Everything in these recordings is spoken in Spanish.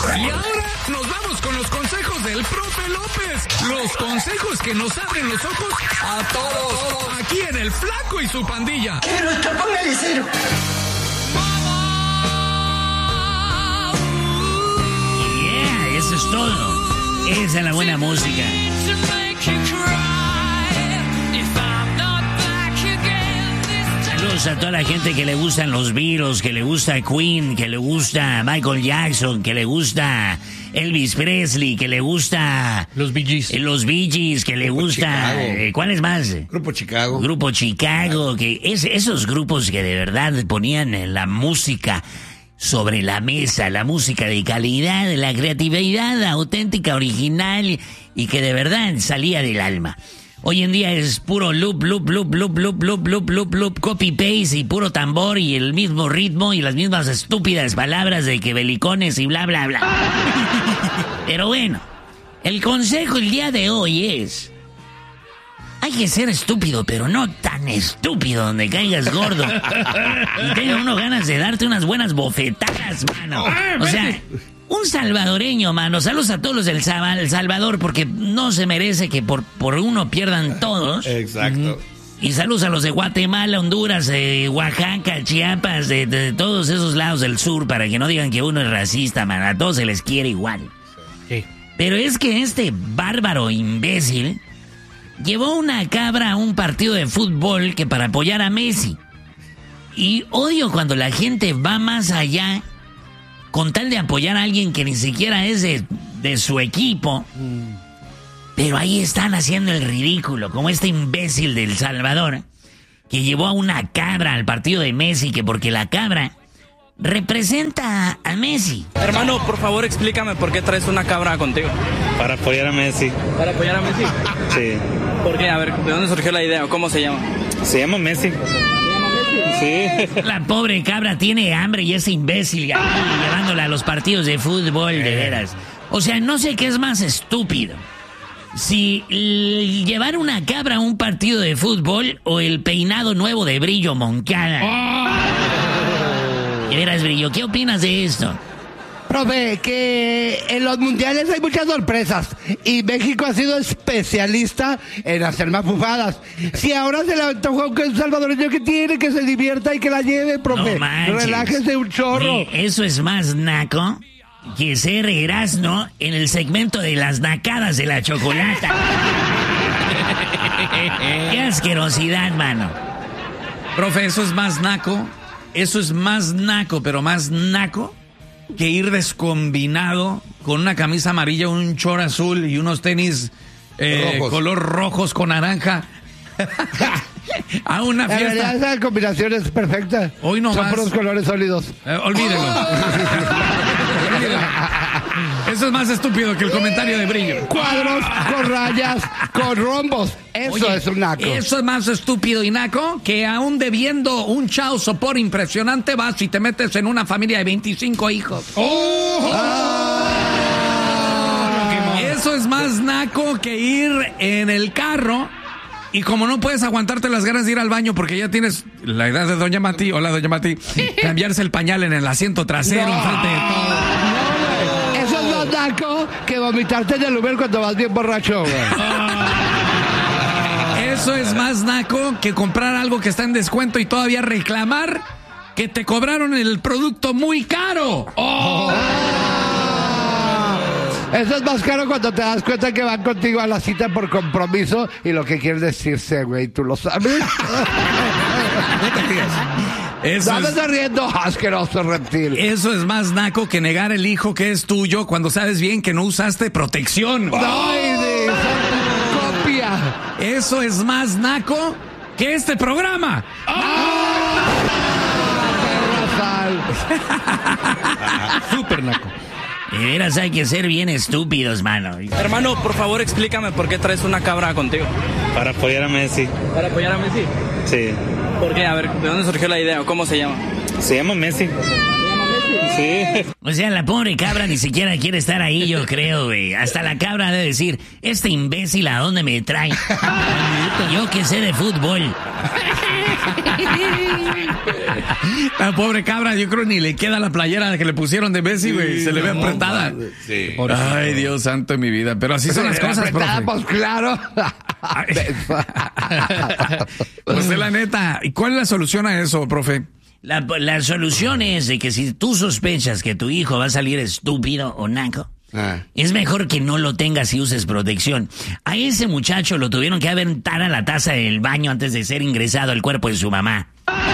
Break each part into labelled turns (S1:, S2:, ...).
S1: Y ahora nos vamos con los consejos del profe López. Los consejos que nos abren los ojos a todos. Aquí en El Flaco y su pandilla.
S2: Quiero estar, póngale cero.
S3: Yeah, eso es todo. Esa es la buena música. Saludos a toda la gente que le gustan los Beatles, que le gusta Queen, que le gusta Michael Jackson, que le gusta Elvis Presley, que le gusta
S4: los Bee Gees,
S3: que le gusta ¿cuál es más?
S5: Grupo Chicago,
S3: que esos grupos que de verdad ponían la música sobre la mesa, la música de calidad, la creatividad auténtica, original y que de verdad salía del alma. Hoy en día es puro loop, copy-paste y puro tambor y el mismo ritmo y las mismas estúpidas palabras de que belicones y bla, bla, bla. Pero bueno, el consejo el día de hoy es... Hay que ser estúpido, pero no tan estúpido donde caigas gordo. Y tenga uno ganas de darte unas buenas bofetadas, mano. O sea... Un salvadoreño, mano. Saludos a todos los del Salvador, porque no se merece que por uno pierdan todos.
S5: Exacto.
S3: Y saludos a los de Guatemala, Honduras, Oaxaca, Chiapas, de todos esos lados del sur, para que no digan que uno es racista, man. A todos se les quiere igual.
S4: Sí.
S3: Pero es que este bárbaro imbécil llevó una cabra a un partido de fútbol que para apoyar a Messi. Y odio cuando la gente va más allá con tal de apoyar a alguien que ni siquiera es de su equipo. Pero ahí están haciendo el ridículo, como este imbécil de El Salvador, que llevó a una cabra al partido de Messi, que porque la cabra representa a Messi.
S6: Hermano, por favor, explícame por qué traes una cabra contigo.
S7: Para apoyar a Messi.
S6: ¿Para apoyar a Messi?
S7: Sí.
S6: ¿Por qué? A ver, ¿de dónde surgió la idea o cómo se llama?
S7: Se llama Messi. Sí.
S3: La pobre cabra tiene hambre y ese imbécil llevándola a los partidos de fútbol, de veras. O sea, no sé qué es más estúpido. Si llevar una cabra a un partido de fútbol o el peinado nuevo de Brillo Moncada. De veras, Brillo, ¿qué opinas de esto?
S8: Profe, que en los mundiales hay muchas sorpresas y México ha sido especialista en hacer mafufadas. Si ahora se le antojó que el salvadoreño que tiene, que se divierta y que la lleve, profe.
S3: No manches.
S8: Relájese un chorro.
S3: Oye, eso es más naco que ser Erasmo en el segmento de las nacadas de la chocolata. Qué asquerosidad, mano.
S4: Profe, eso es más naco, pero más naco que ir descombinado con una camisa amarilla, un short azul y unos tenis color rojos con naranja a una fiesta.
S8: En realidad esa combinación es perfecta.
S4: Hoy no
S8: son
S4: más.
S8: puros colores sólidos.
S4: Olvídelo. Eso es más estúpido que el comentario de Brillo.
S8: Cuadros con rayas, con rombos. Eso es un naco.
S4: Eso es más estúpido y naco que aún debiendo un chao sopor impresionante vas y te metes en una familia de 25 hijos. Eso es más naco que ir en el carro y como no puedes aguantarte las ganas de ir al baño porque ya tienes la edad de Doña Mati, hola Doña Mati, cambiarse el pañal en el asiento trasero enfrente de todo.
S8: Eso es más naco que vomitarte en el Uber cuando vas bien borracho, güey.
S4: Eso es más naco que comprar algo que está en descuento y todavía reclamar que te cobraron el producto muy caro.
S8: Eso es más caro cuando te das cuenta que van contigo a la cita por compromiso y lo que quieres decirse, güey, tú lo sabes.
S4: Eso
S8: no me estás riendo, asqueroso reptil.
S4: Eso es más naco que negar el hijo que es tuyo cuando sabes bien que no usaste protección.
S8: ¡Ay, copia!
S4: Eso es más naco que este programa.
S5: Súper naco.
S3: De veras hay que ser bien estúpidos, mano.
S6: Hermano, por favor, explícame por qué traes una cabra contigo.
S7: Para apoyar a Messi.
S6: ¿Para apoyar a Messi?
S7: Sí.
S6: ¿Por qué? A ver, ¿de dónde surgió la idea o cómo se llama?
S7: Se llama Messi. Sí.
S3: O sea, la pobre cabra ni siquiera quiere estar ahí, yo creo, güey. Hasta la cabra ha de decir, este imbécil, ¿a dónde me trae? Yo que sé de fútbol.
S4: La pobre cabra, yo creo ni le queda la playera que le pusieron de Messi, güey. Se le ve apretada.
S5: Sí.
S4: Ay, Dios santo de mi vida. Pero así son las cosas,
S8: Apretada,
S4: profe.
S8: pues claro.
S4: Pues es la neta. ¿Y cuál es la solución a eso, profe?
S3: La solución es de que si tú sospechas que tu hijo va a salir estúpido o naco, es mejor que no lo tengas y uses protección. A ese muchacho lo tuvieron que aventar a la taza del baño antes de ser ingresado al cuerpo de su mamá.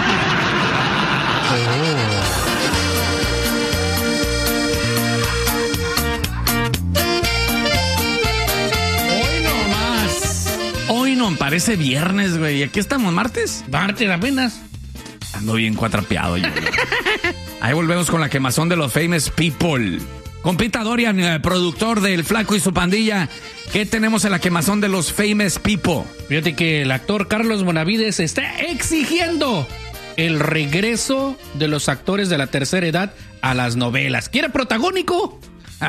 S4: Hoy no más. Hoy no, parece viernes, güey. ¿Aquí estamos, martes?
S5: Martes apenas.
S4: Ando bien cuatrapeado yo. Ahí volvemos con la quemazón de los famous people. Compita Dorian, productor del Flaco y su Pandilla. ¿Qué tenemos en la quemazón de los famous people?
S5: Fíjate que el actor Carlos Bonavides está exigiendo el regreso de los actores de la tercera edad a las novelas. ¿Quiere protagónico?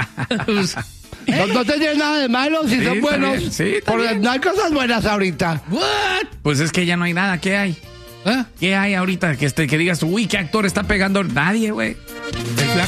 S8: No tiene nada de malo si
S4: Sí,
S8: son
S4: está
S8: buenos.
S4: bien, sí, está
S8: Porque
S4: bien.
S8: no hay cosas buenas ahorita.
S5: ¿What?
S4: Pues es que ya no hay nada. ¿Qué hay?
S5: ¿Ah?
S4: ¿Qué hay ahorita que digas, uy, qué actor está pegando? Nadie, güey.
S5: El Flaco